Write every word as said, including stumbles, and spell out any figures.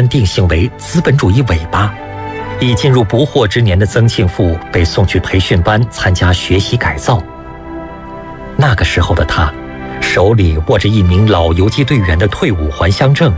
定性为资本主义尾巴。已进入不惑之年的曾庆父被送去培训班参加学习改造。那个时候的他，手里握着一名老游击队员的退伍还乡证，